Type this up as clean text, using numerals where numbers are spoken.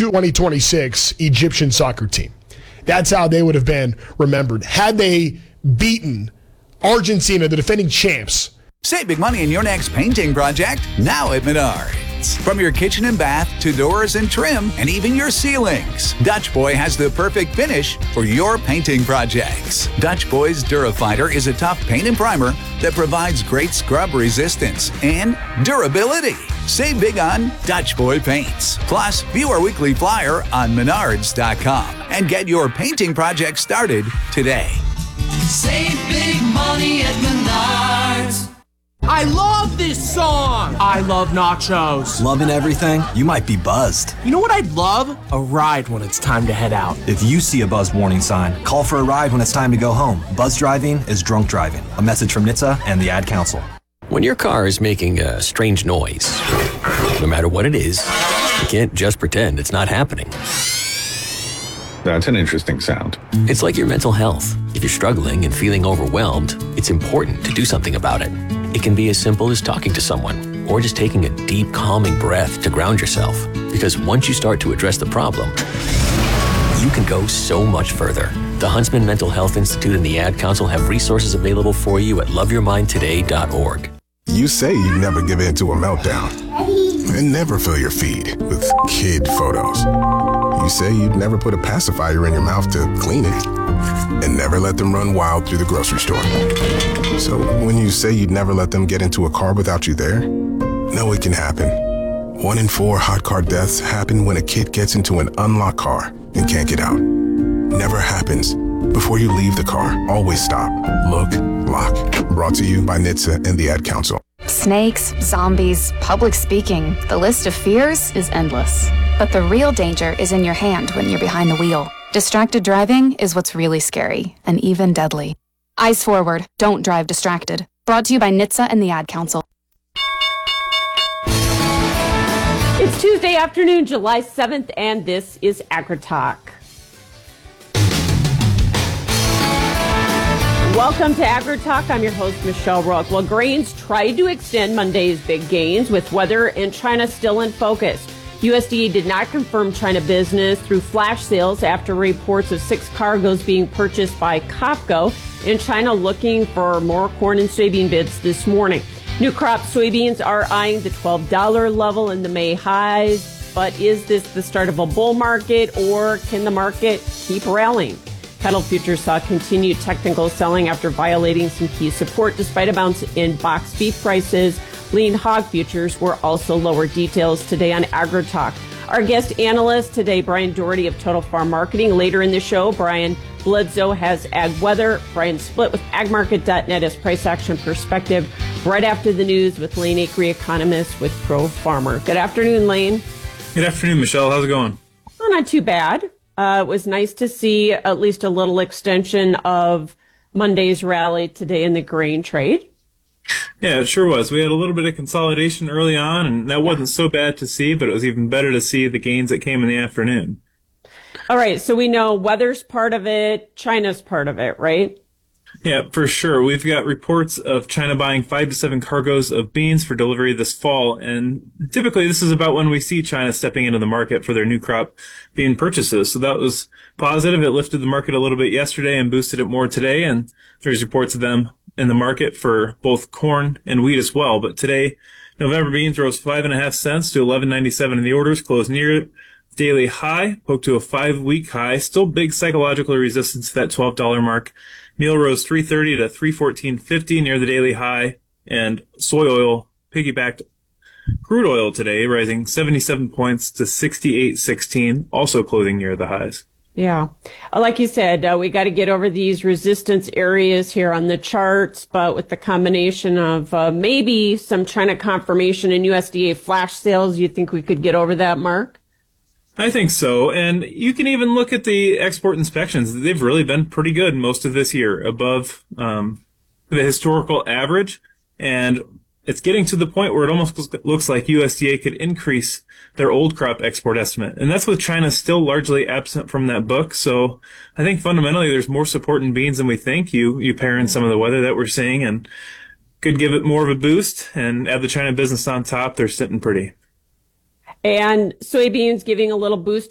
2026 Egyptian soccer team. That's how they would have been remembered had they beaten Argentina, the defending champs. Save big money in your next painting project now at Menards. From your kitchen and bath to doors and trim and even your ceilings, Dutch Boy has the perfect finish for your painting projects. Dutch Boy's Durafighter is a tough paint and primer that provides great scrub resistance and durability. Save big on Dutch Boy paints. Plus, view our weekly flyer on Menards.com and get your painting project started today. Save big money at Menards. I love this song! I love nachos. Loving everything? You might be buzzed. You know what I'd love? A ride when it's time to head out. If you see a buzz warning sign, call for a ride when it's time to go home. Buzz driving is drunk driving. A message from NHTSA and the Ad Council. When your car is making a strange noise, no matter what it is, you can't just pretend it's not happening. That's an interesting sound. It's like your mental health. If you're struggling and feeling overwhelmed, it's important to do something about it. It can be as simple as talking to someone or just taking a deep, calming breath to ground yourself. Because once you start to address the problem, you can go so much further. The Huntsman Mental Health Institute and the Ad Council have resources available for you at loveyourmindtoday.org. You say you never give in to a meltdown and never fill your feed with kid photos. You say you'd never put a pacifier in your mouth to clean it and never let them run wild through the grocery store. So when you say you'd never let them get into a car without you there, no, it can happen. 1 in 4 hot car deaths happen when a kid gets into an unlocked car and can't get out. Never happens. Before you leave the car, always stop, look, lock. Brought to you by NHTSA and the Ad Council. Snakes, zombies, public speaking. The list of fears is endless. But the real danger is in your hand when you're behind the wheel. Distracted driving is what's really scary and even deadly. Eyes forward, don't drive distracted. Brought to you by NHTSA and the Ad Council. It's Tuesday afternoon, July 7th, and this is AgriTalk. Welcome to AgriTalk. I'm your host, Michelle Rook. Well, grains tried to extend Monday's big gains with weather and China still in focus. USDA did not confirm China business through flash sales after reports of 6 cargoes being purchased by COPCO in China looking for more corn and soybean bids this morning. New crop soybeans are eyeing the $12 level in the May highs. But is this the start of a bull market, or can the market keep rallying? Cattle futures saw continued technical selling after violating some key support despite a bounce in box beef prices. Lean hog futures were also lower. Details today on AgriTalk. Our guest analyst today, Brian Doherty of Total Farm Marketing. Later in the show, Brian Bledsoe has ag weather. Brian Split with agmarket.net as price action perspective. Right after the news with Lane Acree, economist with Pro Farmer. Good afternoon, Lane. Good afternoon, Michelle. How's it going? Oh, not too bad. It was nice to see at least a little extension of Monday's rally today in the grain trade. Yeah, it sure was. We had a little bit of consolidation early on, and that wasn't so bad to see, but it was even better to see the gains that came in the afternoon. All right, so we know weather's part of it, China's part of it, right? Yeah, for sure. We've got reports of China buying 5 to 7 cargoes of beans for delivery this fall, and typically this is about when we see China stepping into the market for their new crop bean purchases. So that was positive. It lifted the market a little bit yesterday and boosted it more today, and there's reports of them in the market for both corn and wheat as well. But today, November beans rose 5.5 cents to $11.97 in the orders, closed near daily high, poked to a 5-week high. Still big psychological resistance to that $12 mark. Meal rose 3.30 to 314.50 near the daily high, and soy oil piggybacked crude oil today, rising 77 points to 68.16, also closing near the highs. Yeah. Like you said, we got to get over these resistance areas here on the charts, but with the combination of maybe some China confirmation and USDA flash sales, you think we could get over that mark? I think so. And you can even look at the export inspections. They've really been pretty good most of this year, above the historical average. And it's getting to the point where it almost looks like USDA could increase their old crop export estimate. And that's with China still largely absent from that book. So I think fundamentally there's more support in beans than we think. You pair in some of the weather that we're seeing and could give it more of a boost, and add the China business on top. They're sitting pretty. And soybeans giving a little boost